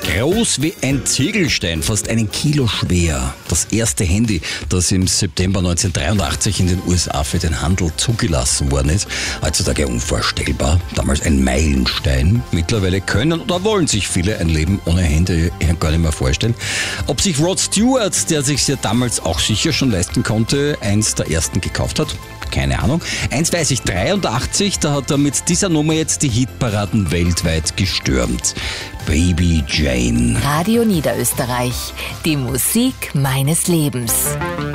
Groß wie ein Ziegelstein, fast 1 Kilo schwer. Das erste Handy, das im September 1983 in den USA für den Handel zugelassen worden ist. Heutzutage unvorstellbar. Damals ein Meilenstein. Mittlerweile können oder wollen sich viele ein Leben ohne Handy gar nicht mehr vorstellen. Ob sich Rod Stewart, der sich ja damals auch sicher schon leisten konnte, eins der ersten gekauft hat? Keine Ahnung. Eins weiß ich, 83, da hat er mit dieser Nummer jetzt die Hitparaden weltweit gestürmt. Baby Jane. Radio Niederösterreich. Die Musik meines Lebens.